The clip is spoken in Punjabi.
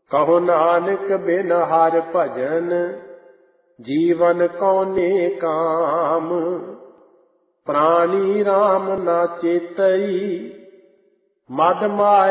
ਕਹੋ ਨਾਨਕ ਬਿਨ ਹਰਿ ਭਜਨ ਜੀਵਨ ਕਉਨੇ ਕਾਮ। ਪ੍ਰਾਣੀ RAM ਨਾ ਚੇਤਈ ਮਦ ਮਾਇਆ